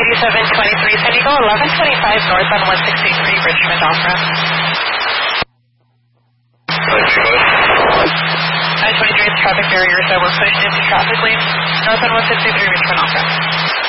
8723 San Diego, 1125 north on 163 Richmond off-ramp. 923 is traffic barriers that were pushed into traffic lanes north on 163 Richmond off-ramp.